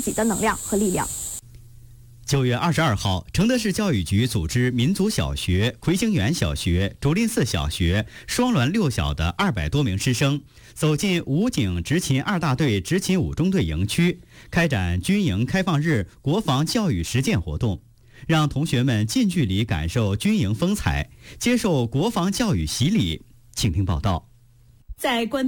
自己的能量和力量。 9月22号，承德市教育局组织民族小学、魁星园小学、竹林寺小学、双滦六小的200多名师生走进武警执勤2大队执勤5中队营区，开展军营开放日国防教育实践活动，让同学们近距离感受军营风采，接受国防教育洗礼。请听报道。 在官兵